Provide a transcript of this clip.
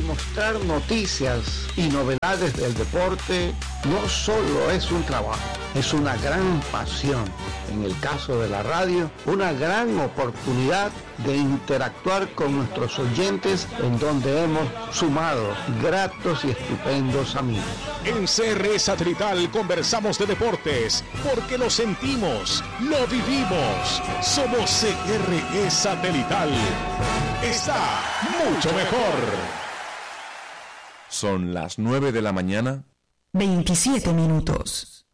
mostrar noticias y novedades del deporte no solo es un trabajo, es una gran pasión. En el caso de la radio, una gran oportunidad de interactuar con nuestros oyentes, en donde hemos sumado gratos y estupendos amigos. En CRE Satelital conversamos de deportes porque lo sentimos, lo vivimos. Somos CRE Satelital. Está mucho mejor. Son las 9 de la mañana. 27 minutos.